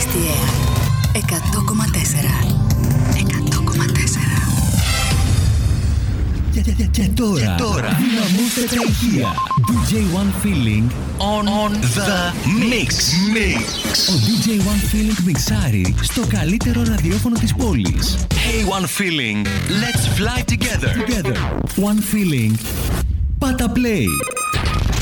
Αριστεία 100,4. 100,4. Και τώρα δυναμώστε τα ηχεία. DJ One Feeling on the mix. Ο DJ One Feeling μιξάρει στο καλύτερο ραδιόφωνο της πόλης. Hey One Feeling, let's fly together. One Feeling. Πάτα play.